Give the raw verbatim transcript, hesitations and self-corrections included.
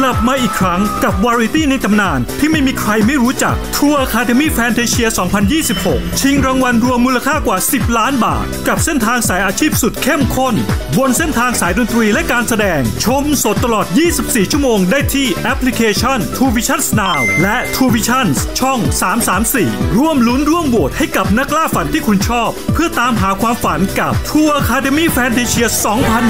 ลับมาอีกครั้งกับวาไรตี้ในตำนานที่ไม่มีใครไม่รู้จัก True Academy Fantasia สองพันยี่สิบหก ชิงรางวัลรวมมูลค่ากว่าสิบล้านบาทกับเส้นทางสายอาชีพสุดเข้มข้นบนเส้นทางสายดนตรีและการแสดงชมสดตลอดยี่สิบสี่ชั่วโมงได้ที่แอปพลิเคชัน True Visions Now และ True Visions ช่องสามสามสี่ร่วมลุ้นร่วมโหวตให้กับนักล่าฝันที่คุณชอบเพื่อตามหาความฝันกับ True Academy Fantasia สองพัน